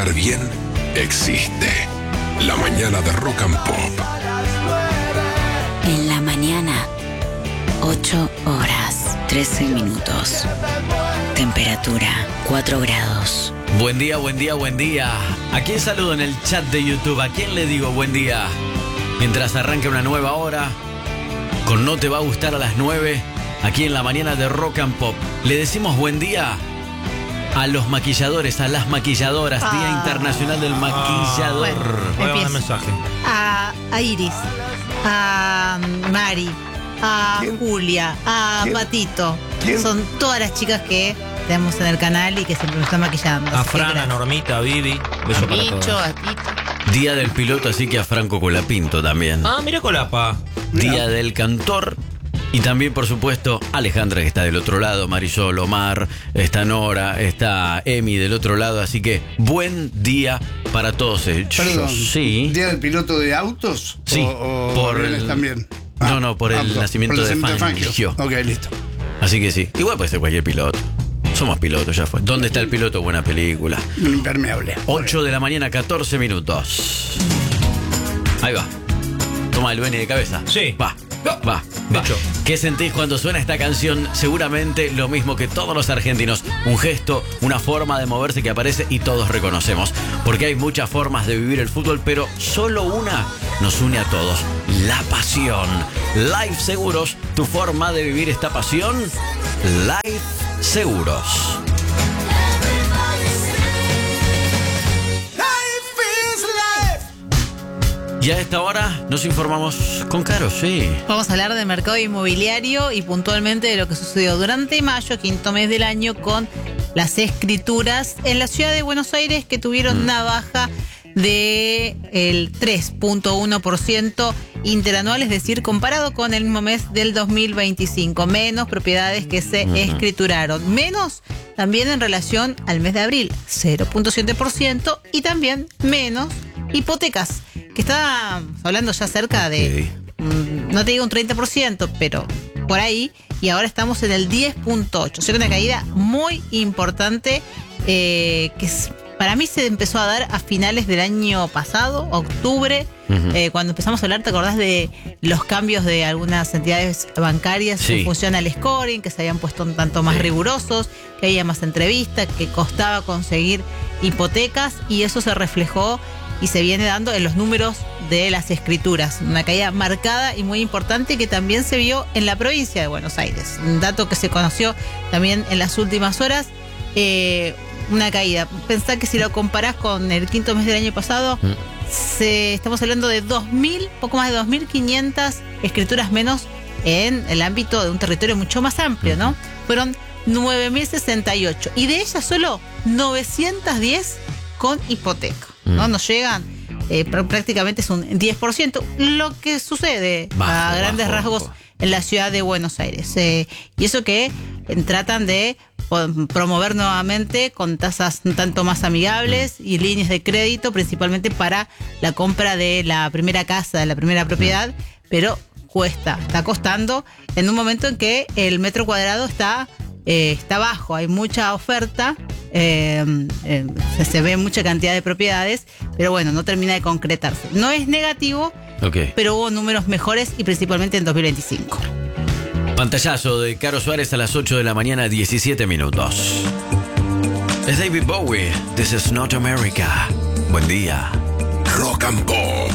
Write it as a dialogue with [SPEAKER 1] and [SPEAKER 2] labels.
[SPEAKER 1] arrancar bien existe. La mañana de Rock and Pop.
[SPEAKER 2] En la mañana, 8 horas, 13 minutos. Temperatura, 4 grados.
[SPEAKER 3] Buen día, buen día, buen día. ¿A quién saludo en el chat de YouTube? ¿A quién le digo buen día? Mientras arranca una nueva hora, con No Te Va a Gustar a las 9, aquí en la mañana de Rock and Pop. Le decimos buen día a los maquilladores, a las maquilladoras. Día Internacional del Maquillador.
[SPEAKER 4] Voy a mandar mensaje.
[SPEAKER 5] A Iris, a Mari, a Julia, a Patito. Son todas las chicas que tenemos en el canal y que siempre nos están maquillando.
[SPEAKER 4] A Fran, a Normita, a Vivi. Beso para todos.
[SPEAKER 5] A Tito.
[SPEAKER 3] Día del piloto, así que a Franco Colapinto también.
[SPEAKER 4] Ah, mira Colapa.
[SPEAKER 3] Día del cantor. Y también, por supuesto, Alejandra, que está del otro lado, Marisol, Omar, está Nora, está Emi del otro lado. Así que buen día para todos ellos.
[SPEAKER 6] Perdón,
[SPEAKER 3] Sí.
[SPEAKER 6] ¿Día del piloto de autos?
[SPEAKER 3] Sí,
[SPEAKER 6] ¿O
[SPEAKER 3] por
[SPEAKER 6] aviones
[SPEAKER 3] el-
[SPEAKER 6] también?
[SPEAKER 3] No, por el nacimiento de Fangio.
[SPEAKER 6] Ok, listo.
[SPEAKER 3] Así que sí. Igual puede ser cualquier piloto. Somos pilotos, ya fue. ¿Dónde está el piloto? Buena película.
[SPEAKER 6] Un impermeable.
[SPEAKER 3] 8 de la mañana, 14 minutos. Ahí va. Toma el Beni de cabeza.
[SPEAKER 4] Sí.
[SPEAKER 3] Va.
[SPEAKER 4] Hecho.
[SPEAKER 3] ¿Qué sentís cuando suena esta canción? Seguramente lo mismo que todos los argentinos. Un gesto, una forma de moverse que aparece y todos reconocemos. Porque hay muchas formas de vivir el fútbol, pero solo una nos une a todos. La pasión. Life Seguros, tu forma de vivir esta pasión. Life Seguros. Y a esta hora nos informamos con Caro, sí.
[SPEAKER 5] Vamos a hablar de mercado inmobiliario y puntualmente de lo que sucedió durante mayo, quinto mes del año, con las escrituras en la ciudad de Buenos Aires, que tuvieron una baja del 3.1% interanual, es decir, comparado con el mismo mes del 2025. Menos propiedades que se escrituraron. Menos también en relación al mes de abril, 0.7%. Y también menos hipotecas, que está hablando ya cerca de, no te digo un 30%, pero por ahí, y ahora estamos en el 10.8%. O sea, una caída muy importante para mí se empezó a dar a finales del año pasado, octubre, cuando empezamos a hablar, ¿te acordás de los cambios de algunas entidades bancarias
[SPEAKER 3] Sí.
[SPEAKER 5] en función al scoring, que se habían puesto un tanto más rigurosos, que había más entrevistas, que costaba conseguir hipotecas, y eso se reflejó y se viene dando en los números de las escrituras? Una caída marcada y muy importante que también se vio en la provincia de Buenos Aires. Un dato que se conoció también en las últimas horas. Una caída. Pensá que si lo comparás con el quinto mes del año pasado, estamos hablando de 2.000, poco más de 2.500 escrituras menos en el ámbito de un territorio mucho más amplio, ¿no? Fueron 9.068 y de ellas solo 910 con hipoteca, ¿no? Nos llegan, prácticamente es un 10%, lo que sucede a grandes rasgos en la ciudad de Buenos Aires. Y eso que tratan de promover nuevamente con tasas un tanto más amigables y líneas de crédito, principalmente para la compra de la primera casa, de la primera propiedad, pero está costando en un momento en que el metro cuadrado está bajo, hay mucha oferta, se ve mucha cantidad de propiedades, pero bueno, no termina de concretarse. No es negativo, pero hubo números mejores y principalmente en 2025.
[SPEAKER 3] Pantallazo de Caro Suárez a las 8 de la mañana, 17 minutos. Es David Bowie. This is not America. Buen día.
[SPEAKER 1] Rock and Pop.